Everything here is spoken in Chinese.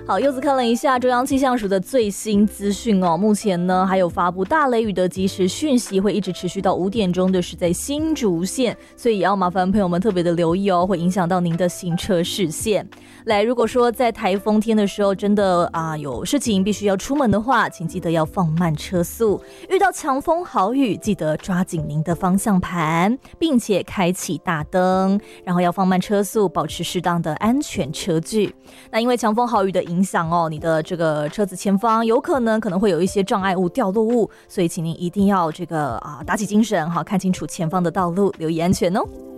好，柚子看了一下中央气象署的最新资讯哦，目前呢还有发布大雷雨的即时讯息，会一直持续到5点钟的是在新竹县，所以也要麻烦朋友们特别的留意哦，会影响到您的行车视线。来，如果说在台风天的时候真的有事情必须要出门的话，请记得要放慢车速，遇到强风豪雨记得抓紧您的方向盘，并且开启大灯，然后要放慢车速，保持适当的安全车距。那因为强风豪雨的影响哦，你的这个车子前方有可能会有一些障碍物掉落物，所以请您一定要打起精神，看清楚前方的道路，留意安全哦。